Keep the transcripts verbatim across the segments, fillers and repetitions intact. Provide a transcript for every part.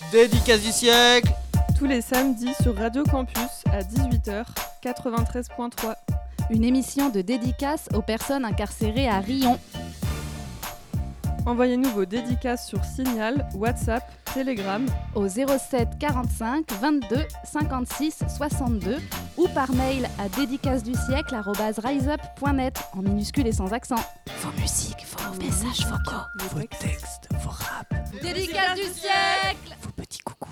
Dédicace du siècle. Tous les samedis sur Radio Campus à dix-huit heures, quatre-vingt-treize virgule trois. Une émission de dédicace aux personnes incarcérées à Riom. Envoyez-nous vos dédicaces sur Signal, WhatsApp, Telegram au zéro sept quarante-cinq vingt-deux cinquante-six soixante-deux ou par mail à dédicace du siècle arobase riseup point net en minuscule et sans accent. Vos musiques, vos messages vocaux, Vos textes, vos raps. Dédicace du siècle. Vos petits coucous.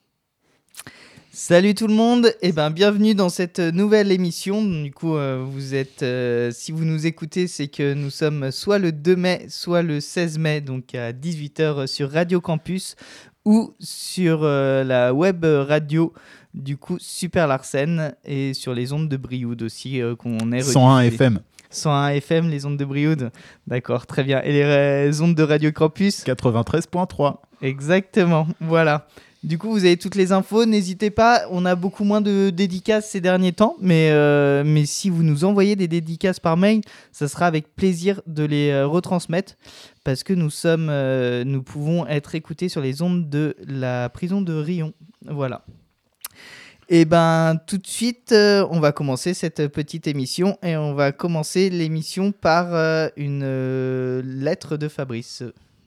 Salut tout le monde, et ben bienvenue dans cette nouvelle émission. Du coup, euh, vous êtes, euh, si vous nous écoutez, c'est que nous sommes soit le deux mai, soit le seize mai, donc à dix-huit heures sur Radio Campus ou sur euh, la web radio du coup Super Larsen et sur les ondes de Brioude aussi euh, qu'on est cent un F M. cent un F M, les ondes de Brioude. D'accord, très bien. Et les euh, ondes de Radio Campus quatre-vingt-treize virgule trois. Exactement, voilà. Du coup, vous avez toutes les infos, n'hésitez pas, on a beaucoup moins de dédicaces ces derniers temps, mais, euh, mais si vous nous envoyez des dédicaces par mail, ça sera avec plaisir de les euh, retransmettre, parce que nous, sommes, euh, nous pouvons être écoutés sur les ondes de la prison de Riom. Voilà. Et ben tout de suite, euh, on va commencer cette petite émission, et on va commencer l'émission par euh, une euh, lettre de Fabrice.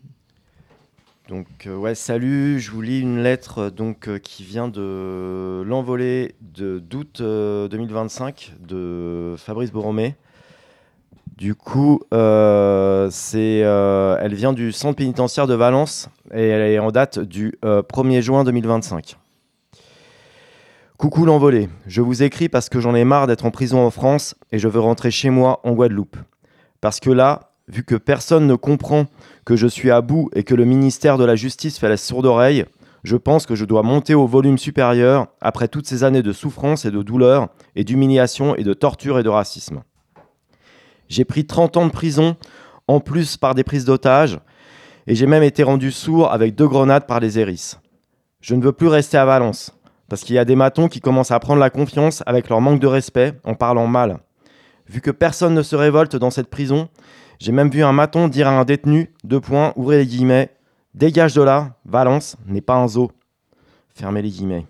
Donc euh, ouais, salut, je vous lis une lettre euh, donc, euh, qui vient de l'envolée de, d'août euh, deux mille vingt-cinq de Fabrice Borromé. Du coup, euh, c'est, euh, elle vient du centre pénitentiaire de Valence et elle est en date du euh, premier juin deux mille vingt-cinq. Coucou l'envolée, je vous écris parce que j'en ai marre d'être en prison en France et je veux rentrer chez moi en Guadeloupe. Parce que là, vu que personne ne comprend que je suis à bout et que le ministère de la Justice fait la sourde oreille, je pense que je dois monter au volume supérieur après toutes ces années de souffrance et de douleur et d'humiliation et de torture et de racisme. J'ai pris trente ans de prison, en plus par des prises d'otages, et j'ai même été rendu sourd avec deux grenades par les hérisses. Je ne veux plus rester à Valence, parce qu'il y a des matons qui commencent à prendre la confiance avec leur manque de respect en parlant mal. Vu que personne ne se révolte dans cette prison, j'ai même vu un maton dire à un détenu, deux points, ouvrez les guillemets, « Dégage de là, Valence n'est pas un zoo. » Fermez les guillemets.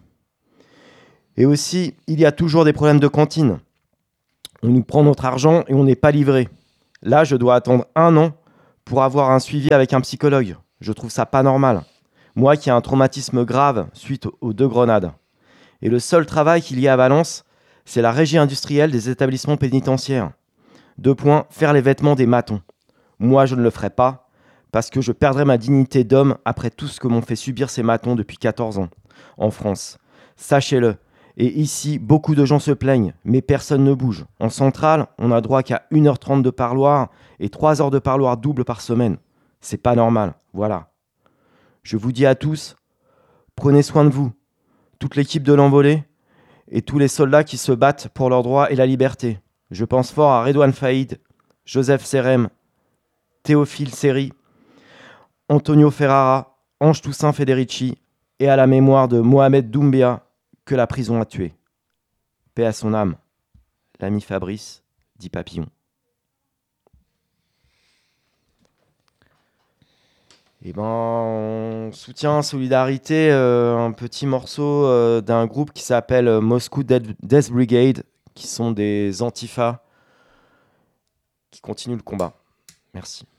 Et aussi, il y a toujours des problèmes de cantine. On nous prend notre argent et on n'est pas livré. Là, je dois attendre un an pour avoir un suivi avec un psychologue. Je trouve ça pas normal. Moi qui ai un traumatisme grave suite aux deux grenades. Et le seul travail qu'il y a à Valence, c'est la régie industrielle des établissements pénitentiaires. Deux points, faire les vêtements des matons. Moi, je ne le ferai pas, parce que je perdrai ma dignité d'homme après tout ce que m'ont fait subir ces matons depuis quatorze ans, en France. Sachez-le. Et ici, beaucoup de gens se plaignent, mais personne ne bouge. En centrale, on n'a droit qu'à une heure trente de parloir et trois heures de parloir double par semaine. C'est pas normal, voilà. Je vous dis à tous, prenez soin de vous, toute l'équipe de l'envolée et tous les soldats qui se battent pour leurs droits et la liberté. Je pense fort à Redouane Faïd, Joseph Serem, Théophile Seri, Antonio Ferrara, Ange Toussaint Federici et à la mémoire de Mohamed Doumbia que la prison a tué. Paix à son âme. L'ami Fabrice, dit Papillon. Eh ben, soutien, solidarité, euh, un petit morceau euh, d'un groupe qui s'appelle euh, Moscow Death Brigade, qui sont des antifas qui continuent le combat. Merci.